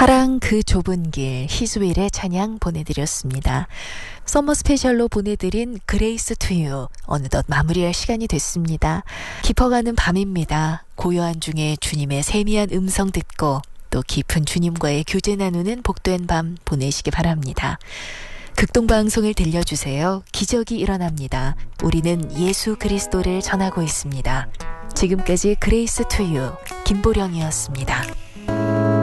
사랑 그 좁은 길 히즈윌의 찬양 보내드렸습니다. 서머 스페셜로 보내드린 그레이스 투유 어느덧 마무리할 시간이 됐습니다. 깊어가는 밤입니다. 고요한 중에 주님의 세미한 음성 듣고 또 깊은 주님과의 교제 나누는 복된 밤 보내시기 바랍니다. 극동방송을 들려주세요. 기적이 일어납니다. 우리는 예수 그리스도를 전하고 있습니다. 지금까지 그레이스 투유 김보령이었습니다.